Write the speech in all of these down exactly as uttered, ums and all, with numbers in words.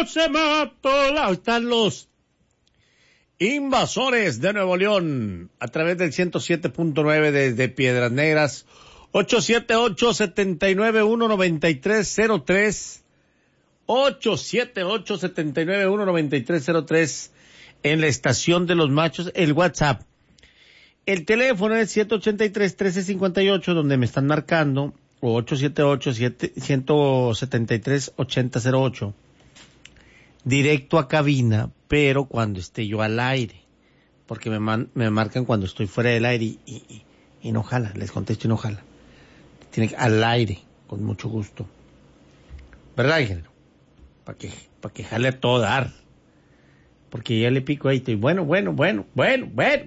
se mató la... Ahí están los Invasores de Nuevo León a través del ciento siete punto nueve desde Piedras Negras. ocho siete ocho, siete nueve uno, nueve tres cero tres. ocho siete ocho, siete nueve uno, nueve tres cero tres en la estación de los machos. El WhatsApp. El teléfono es siete ocho tres, uno tres cinco ocho, donde me están marcando, o ocho siete ocho, siete siete tres, ocho cero cero ocho. Directo a cabina, pero cuando esté yo al aire, porque me, man, me marcan cuando estoy fuera del aire y, y, y, y no jala, les contesto y no jala. Tiene que al aire, con mucho gusto. ¿Verdad, ingeniero? Para que, para que jale a todo dar. Porque ya le pico ahí, estoy, bueno, bueno, bueno, bueno, bueno.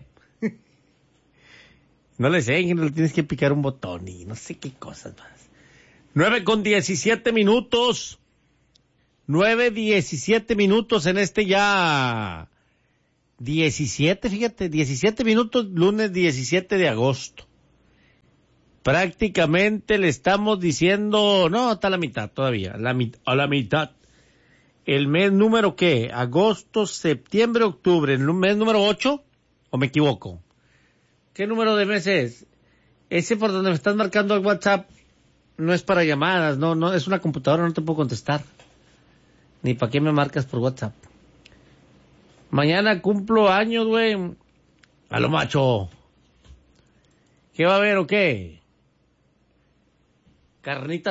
No le sé, ingeniero, tienes que picar un botón y no sé qué cosas más. Nueve con diecisiete minutos. Nueve, diecisiete minutos en este ya... diecisiete, fíjate, diecisiete minutos, lunes diecisiete de agosto. Prácticamente le estamos diciendo, no, está a la mitad todavía, la mit, a la mitad. El mes número ¿qué? Agosto, septiembre, octubre, ¿el mes número ocho? ¿O me equivoco? ¿Qué número de mes es? Ese por donde me estás marcando el WhatsApp no es para llamadas, no, no, es una computadora, no te puedo contestar. Ni para qué me marcas por WhatsApp. Mañana cumplo años, güey. A lo macho. ¿Qué va a haber o qué? Carnitas